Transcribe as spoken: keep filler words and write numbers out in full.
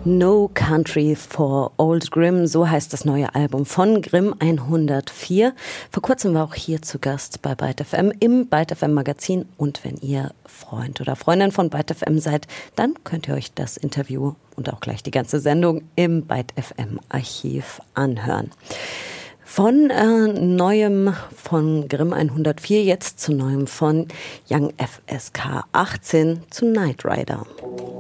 No Country for Old Grimm, so heißt das neue Album von Grimm hundertvier. Vor kurzem war auch hier zu Gast bei Byte F M im Byte F M Magazin. Und wenn ihr Freund oder Freundin von Byte F M seid, dann könnt ihr euch das Interview und auch gleich die ganze Sendung im Byte F M Archiv anhören. Von äh, neuem von Grimm hundertvier jetzt zu neuem von Young F S K achtzehn zu Knight Rider.